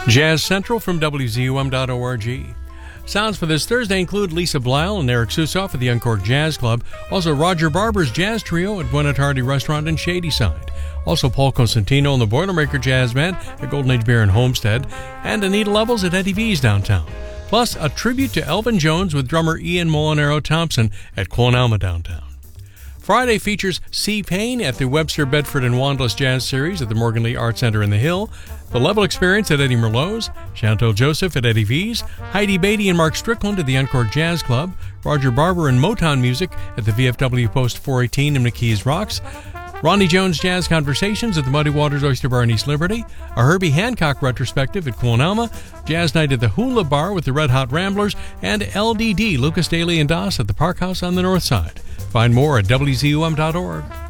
Jazz Central from WZUM.org. Sounds for this Thursday include Lisa Blyle and Eric Susoff at the Uncorked Jazz Club. Also, Roger Barber's Jazz Trio at Buena Tarde Restaurant in Shadyside. Also, Paul Cosentino and the Boilermaker Jazz Band at Golden Age Beer in Homestead. And Anita Levels at Eddie V's downtown. Plus, a tribute to Elvin Jones with drummer Ian Molinaro Thompson at Quon Alma downtown. Friday features C. Payne at the Webster, Bedford, and Wanдлess Jazz Series at the Morgan Lee Art Center in the Hill, The Level Experience at Eddie Merlot's, Chantal Joseph at Eddie V's, Heidi Beatty and Mark Strickland at the Uncorked Jazz Club, Roger Barber and Motown Music at the VFW Post 418 in McKees Rocks, Ronnie Jones Jazz Conversations at the Muddy Waters Oyster Bar in East Liberty, a Herbie Hancock retrospective at Quon Alma, Jazz Night at the Hula Bar with the Red Hot Ramblers, and LDD, Lucas Daly and Doss at the Park House on the North Side. Find more at WZUM.org.